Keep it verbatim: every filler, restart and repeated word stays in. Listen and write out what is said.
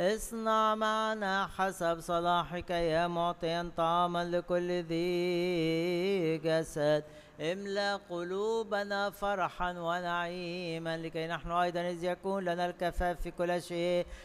اصنع معنا حسب صلاحك يا معطيا طعاما لكل ذي جسد. املأ قلوبنا فرحا ونعيما لكي نحن أيضا إذ يكون لنا الكفاف في كل شيء